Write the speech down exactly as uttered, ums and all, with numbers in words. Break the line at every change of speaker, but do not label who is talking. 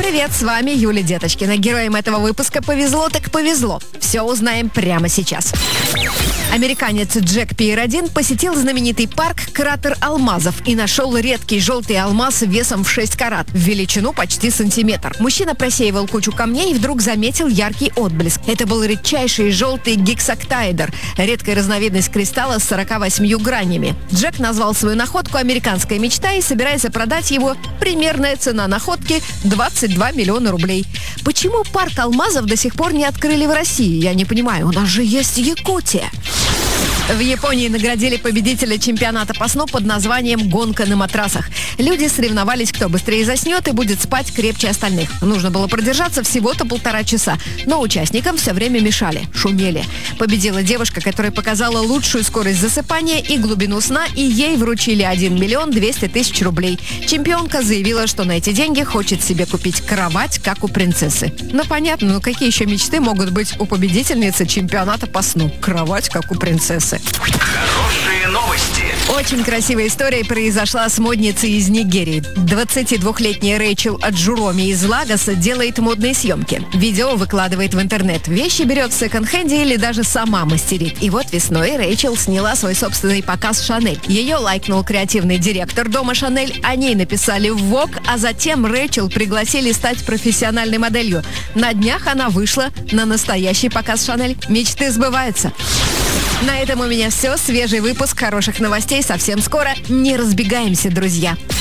привет, с вами Юлия Деточкина. Героям этого выпуска повезло так повезло. Все узнаем прямо сейчас. Американец Джек Пиер один посетил знаменитый парк «Кратер алмазов» и нашел редкий желтый алмаз весом в шесть карат, в величину почти сантиметр. Мужчина просеивал кучу камней и вдруг заметил яркий отблеск. Это был редчайший желтый гексоктаэдр, редкая разновидность кристалла с сорока восьмью гранями. Джек назвал свою находку «Американская мечта» и собирается продать его. Примерная цена находки – двадцать два миллиона рублей. Почему парк алмазов до сих пор не открыли в России? Я не понимаю, у нас же есть Якутия. В Японии наградили победителя чемпионата по сну под названием «Гонка на матрасах». Люди соревновались, кто быстрее заснет и будет спать крепче остальных. Нужно было продержаться всего-то полтора часа, но участникам все время мешали, шумели. Победила девушка, которая показала лучшую скорость засыпания и глубину сна, и ей вручили один миллион двести тысяч рублей. Чемпионка заявила, что на эти деньги хочет себе купить кровать, как у принцессы. Ну понятно, но какие еще мечты могут быть у победительницы чемпионата по сну? Кровать, как у принцессы.
Хорошие новости.
Очень красивая история произошла с модницей из Нигерии. двадцатидвухлетняя Рэйчел Аджуроми из Лагоса делает модные съемки. Видео выкладывает в интернет. Вещи берет в секонд-хенде или даже сама мастерит. И вот весной Рэйчел сняла свой собственный показ «Шанель». Ее лайкнул креативный директор дома «Шанель». О ней написали в Vogue, а затем Рэйчел пригласили стать профессиональной моделью. На днях она вышла на настоящий показ «Шанель». Мечты сбываются. На этом у меня все. Свежий выпуск хороших новостей совсем скоро. Не разбегаемся, друзья.